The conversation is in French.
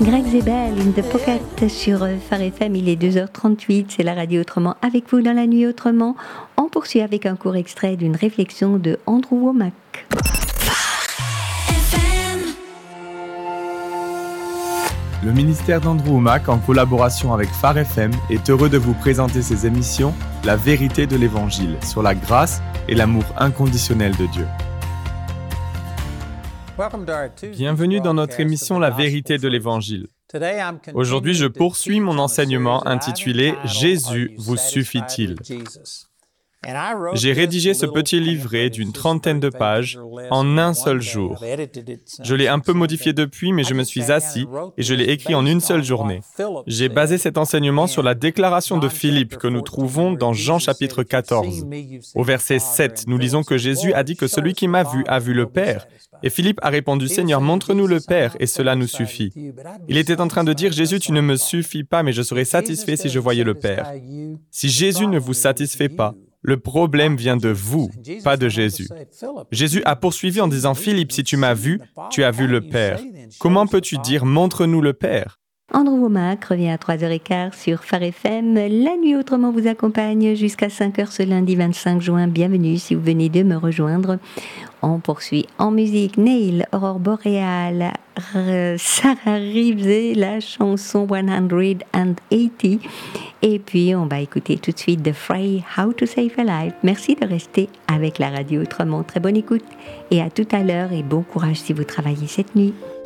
Greg Zebel, In the Pocket sur Phare FM, il est 2h38, c'est la radio Autrement avec vous dans la nuit Autrement. On poursuit avec un court extrait d'une réflexion de Andrew Wommack. Le ministère d'Andrew Wommack, en collaboration avec Phare FM, est heureux de vous présenter ses émissions La vérité de l'Évangile sur la grâce et l'amour inconditionnel de Dieu. Bienvenue dans notre émission La vérité de l'Évangile. Aujourd'hui, je poursuis mon enseignement intitulé « Jésus vous suffit-il ». J'ai rédigé ce petit livret d'une 30aine de pages en un seul jour. Je l'ai un peu modifié depuis, mais je me suis assis et je l'ai écrit en une seule journée. J'ai basé cet enseignement sur la déclaration de Philippe que nous trouvons dans Jean chapitre 14. Au verset 7, nous lisons que Jésus a dit que celui qui m'a vu a vu le Père. Et Philippe a répondu, « Seigneur, montre-nous le Père, et cela nous suffit. » Il était en train de dire, « Jésus, tu ne me suffis pas, mais je serais satisfait si je voyais le Père. » Si Jésus ne vous satisfait pas, le problème vient de vous, pas de Jésus. Jésus a poursuivi en disant, « Philippe, si tu m'as vu, tu as vu le Père. Comment peux-tu dire, montre-nous le Père ?» Andrew Wommack revient à 3h15 sur Phare FM. La nuit Autrement vous accompagne jusqu'à 5h ce lundi 25 juin. Bienvenue si vous venez de me rejoindre. On poursuit en musique. Neil, Aurore Boréale, Sarah Reeves et la chanson 180. Et puis on va écouter tout de suite The Fray, How to Save a Life. Merci de rester avec la radio Autrement. Très bonne écoute et à tout à l'heure et bon courage si vous travaillez cette nuit.